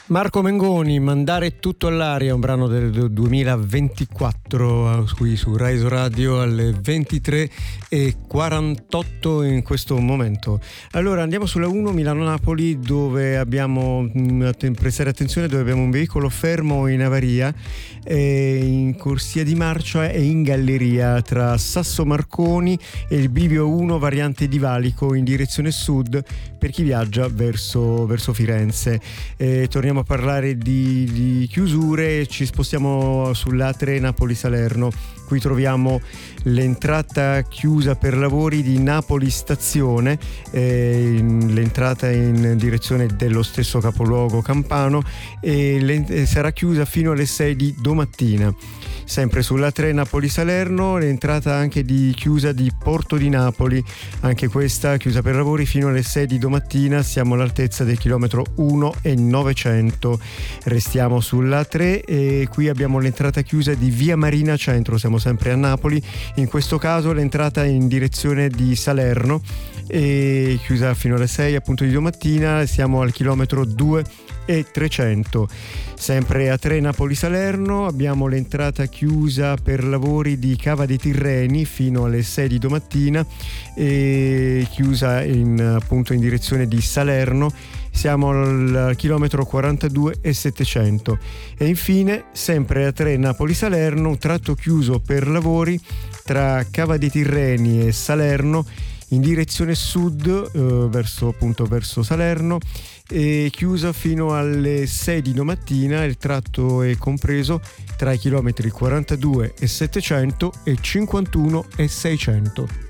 Marco Mengoni, Mandare tutto all'aria, un brano del 2024 qui su Rai Radio alle 23:48 in questo momento. Allora andiamo sulla 1 Milano-Napoli, dove abbiamo prestare attenzione, dove abbiamo un veicolo fermo in avaria in corsia di marcia e in galleria tra Sasso Marconi e il bivio 1 variante di Valico in direzione sud per chi viaggia verso Firenze. Torniamo a parlare di chiusure, ci spostiamo sulla A3 Napoli-Salerno. Qui troviamo l'entrata chiusa per lavori di Napoli Stazione, l'entrata in direzione dello stesso capoluogo campano, e sarà chiusa fino alle 6 di domattina. Sempre sulla 3 Napoli-Salerno, l'entrata anche chiusa di Porto di Napoli, anche questa chiusa per lavori fino alle 6 di domattina. Siamo all'altezza del chilometro 1,900. Restiamo sulla 3 e qui abbiamo l'entrata chiusa di Via Marina Centro, siamo sempre a Napoli, in questo caso l'entrata in direzione di Salerno e chiusa fino alle 6 appunto di domattina. Siamo al chilometro 2,300. Sempre a 3 Napoli-Salerno abbiamo l'entrata chiusa per lavori di Cava dei Tirreni fino alle 6 di domattina e chiusa appunto in direzione di Salerno. Siamo al chilometro 42,700. E infine, sempre a 3 Napoli-Salerno, un tratto chiuso per lavori tra Cava dei Tirreni e Salerno in direzione sud, verso Salerno, e chiuso fino alle 6 di domattina. Il tratto è compreso tra i chilometri 42,700 e 51,600.